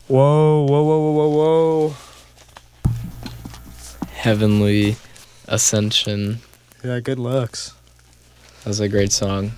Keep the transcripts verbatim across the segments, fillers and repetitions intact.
Whoa, whoa, whoa, whoa, whoa, whoa. Heavenly Ascension. Yeah, good looks. That was a great song.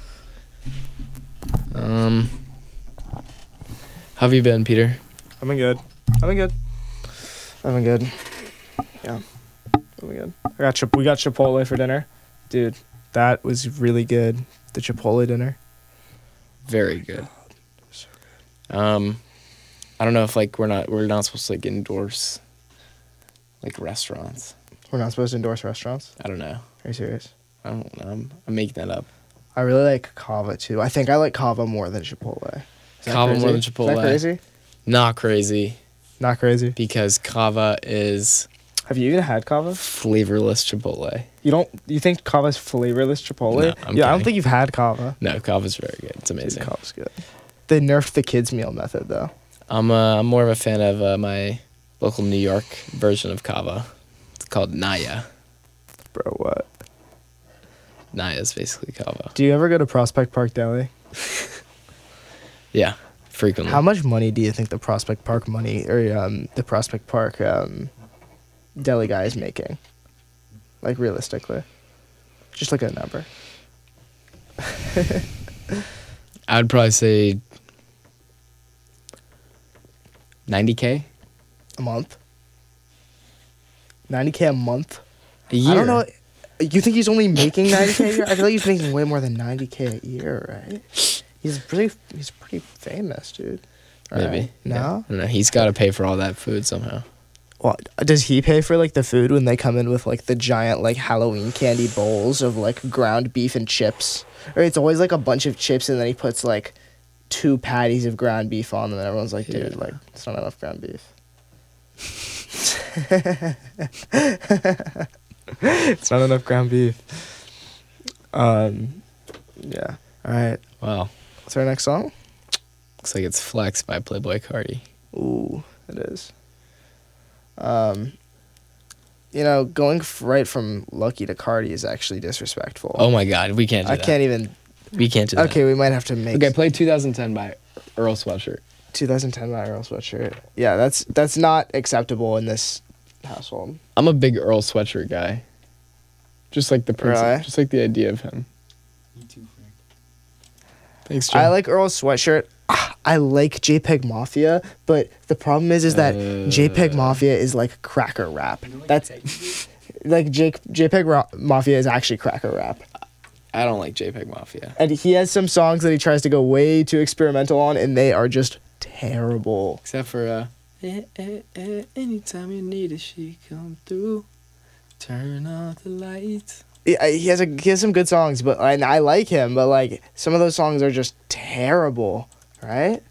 Um, how have you been, Peter? I've been good. I've been good. I've been good. Yeah. I've been good. I got Chip- we got Chipotle for dinner. Dude, that was really good. The Chipotle dinner. Very good. Um, I don't know if like we're not we're not supposed to like endorse like restaurants. We're not supposed to endorse restaurants? I don't know. Are you serious? I don't know. I'm, I'm making that up. I really like Kava too. I think I like Kava more than Chipotle. Is that Kava crazy? more than Is Chipotle. that crazy? Not crazy Not crazy. because Kava is Have you even had Kava? flavorless Chipotle. You don't? You think Kava's flavorless Chipotle? No, I'm yeah, I don't kidding. think you've had Kava. No, Kava's very good. It's amazing. Dude, Kava's good. They nerfed the kids meal method though. I'm uh, I'm more of a fan of uh, my local New York version of Kava. It's called Naya. Bro, what? Naya is basically Kava. Do you ever go to Prospect Park Deli? Yeah, frequently. How much money do you think the Prospect Park money or um, the Prospect Park um, deli guy is making? Like realistically, just like a number. I would probably say ninety K A month. ninety K a month. a year. I don't know. You think he's only making ninety K a year? I feel like he's making way more than ninety K a year, right? He's pretty. He's pretty famous, dude. Maybe. Right? Yeah. No. I don't know. He's got to pay for all that food somehow. Well, does he pay for like the food when they come in with like the giant like Halloween candy bowls of like ground beef and chips? Or it's always like a bunch of chips and then he puts like two patties of ground beef on them and everyone's like, dude, Yeah. like it's not enough ground beef. It's not enough ground beef. Um, yeah. All right. Wow. What's our next song? Looks like it's Flex by Playboy Cardi. Ooh, it is. Um, you know, going f- right from Lucky to Cardi is actually disrespectful. Oh my God, we can't do I that. can't even. We can't do that. Okay, we might have to make. Okay, play two thousand ten by Earl Sweatshirt. twenty ten by Earl Sweatshirt. Yeah, that's that's not acceptable in this household. I'm a big Earl Sweatshirt guy. Just like the principle, Really? just like the idea of him. Me too, Frank. Thanks, John. I like Earl Sweatshirt. Ah, I like JPEG Mafia, but the problem is, is that Uh. JPEG Mafia is like cracker rap. You know, like, That's technically, like Jake JPEG Ra- Mafia is actually cracker rap, I don't like JPEG Mafia. and he has some songs that he tries to go way too experimental on, and they are just terrible. Except for, uh, eh, eh, eh, anytime you need it, she come through. Turn off the lights. He, I- he has a he has some good songs, but and I like him, but like some of those songs are just terrible, right?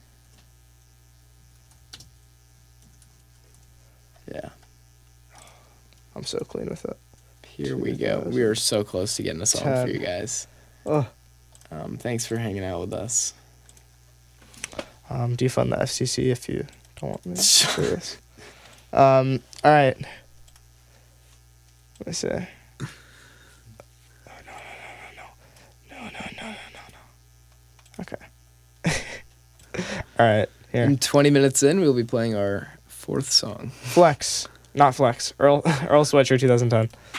Yeah. I'm so clean with it. Here we go. We are so close to getting a song Ten. for you guys. Oh, Um, thanks for hanging out with us. um, defund the F C C if you don't want me to do this. Um, all right. Let me see. No, no, no, no, no, no, no, no, no, no. Okay. All right. Here. In twenty minutes in, we'll be playing our fourth song. Flex, not Flex. Earl Earl Sweatshirt twenty ten.